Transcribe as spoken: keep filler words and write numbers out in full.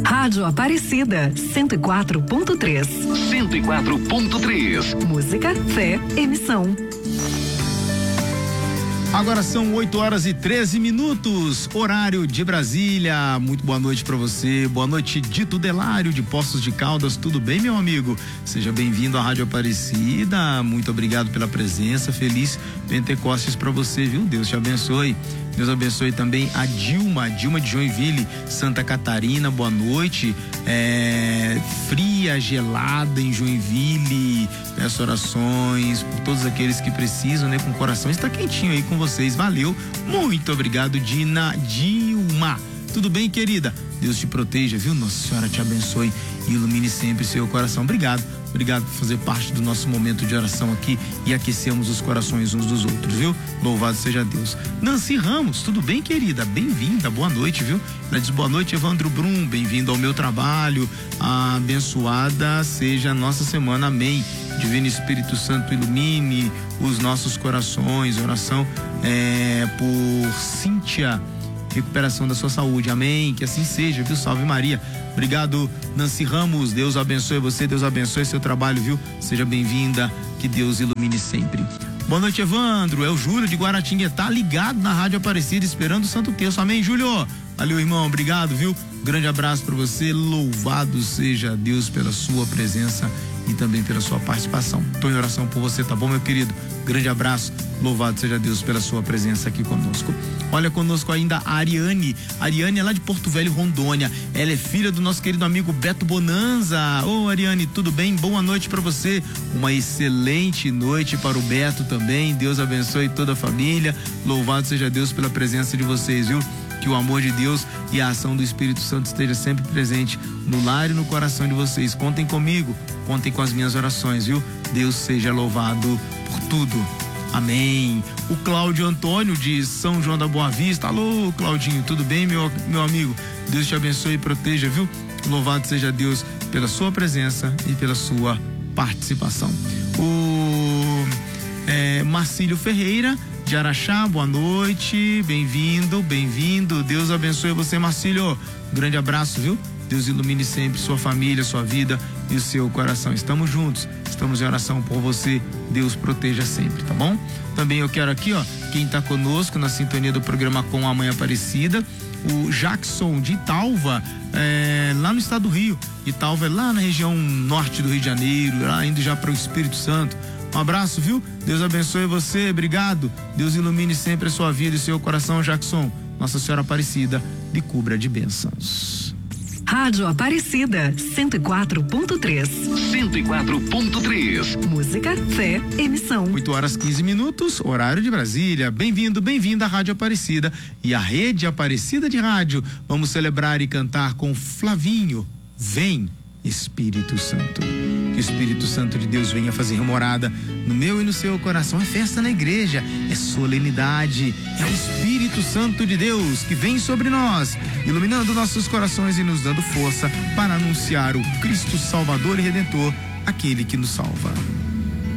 Rádio Aparecida, cento e quatro ponto três. cento e quatro ponto três. Música, fé, emissão. Agora são oito horas e treze minutos, horário de Brasília. Muito boa noite para você. Boa noite, Dito Delário de Poços de Caldas. Tudo bem, meu amigo? Seja bem-vindo à Rádio Aparecida. Muito obrigado pela presença. Feliz Pentecostes para você, viu? Deus te abençoe. Deus abençoe também a Dilma, Dilma de Joinville, Santa Catarina. Boa noite. É, fria, gelada em Joinville. Peço orações por todos aqueles que precisam, né? Com o coração está quentinho aí com vocês. Valeu. Muito obrigado, Dina Dilma. Tudo bem, querida? Deus te proteja, viu? Nossa Senhora te abençoe e ilumine sempre seu coração. Obrigado. Obrigado por fazer parte do nosso momento de oração aqui e aquecemos os corações uns dos outros, viu? Louvado seja Deus. Nancy Ramos, tudo bem, querida? Bem-vinda, boa noite, viu? Ela diz boa noite, Evandro Brum, bem-vindo ao meu trabalho. Abençoada seja a nossa semana, amém. Divino Espírito Santo ilumine os nossos corações. Oração é, por Cíntia, recuperação da sua saúde, amém, que assim seja, viu? Salve Maria. Obrigado, Nancy Ramos, Deus abençoe você, Deus abençoe seu trabalho, viu? Seja bem-vinda, que Deus ilumine sempre. Boa noite, Evandro, é o Júlio de Guaratinguetá, ligado na Rádio Aparecida, esperando o Santo Terço, amém, Júlio? Valeu, irmão, obrigado, viu? Grande abraço para você, louvado seja Deus pela sua presença e também pela sua participação. Estou em oração por você, tá bom, meu querido? Grande abraço, louvado seja Deus pela sua presença aqui conosco. Olha conosco ainda a Ariane. A Ariane é lá de Porto Velho, Rondônia. Ela é filha do nosso querido amigo Beto Bonanza. Ô, Ariane, tudo bem? Boa noite para você. Uma excelente noite para o Beto também. Deus abençoe toda a família. Louvado seja Deus pela presença de vocês, viu? Que o amor de Deus e a ação do Espírito Santo esteja sempre presente no lar e no coração de vocês. Contem comigo, contem com as minhas orações, viu? Deus seja louvado por tudo. Amém. O Cláudio Antônio de São João da Boa Vista. Alô, Claudinho, tudo bem, meu, meu amigo? Deus te abençoe e proteja, viu? Louvado seja Deus pela sua presença e pela sua participação. O é, Marcílio Ferreira de Araxá, boa noite, bem-vindo, bem-vindo, Deus abençoe você, Marcílio, grande abraço, viu? Deus ilumine sempre sua família, sua vida e o seu coração. Estamos juntos, estamos em oração por você, Deus proteja sempre, tá bom? Também eu quero aqui, ó, quem tá conosco na sintonia do programa Com a Mãe Aparecida, o Jackson de Italva, é, lá no estado do Rio. Italva é lá na região norte do Rio de Janeiro, lá indo já para o Espírito Santo. Um abraço, viu? Deus abençoe você, obrigado. Deus ilumine sempre a sua vida e seu coração, Jackson. Nossa Senhora Aparecida lhe cubra de bênçãos. Rádio Aparecida, cento e quatro ponto três. cento e quatro ponto três. Música, fé, emissão. oito horas quinze minutos, horário de Brasília. Bem-vindo, bem-vinda à Rádio Aparecida e à Rede Aparecida de Rádio. Vamos celebrar e cantar com Flavinho. Vem, Espírito Santo. Que o Espírito Santo de Deus venha fazer morada no meu e no seu coração. É festa na igreja, é solenidade, é o Espírito Santo de Deus que vem sobre nós, iluminando nossos corações e nos dando força para anunciar o Cristo Salvador e Redentor, aquele que nos salva.